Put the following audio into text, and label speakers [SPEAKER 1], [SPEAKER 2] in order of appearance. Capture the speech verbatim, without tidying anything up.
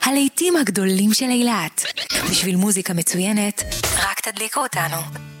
[SPEAKER 1] הלהיטים הגדולים של אילת. בשביל מוזיקה מצוינת, רק תדליקו אותנו.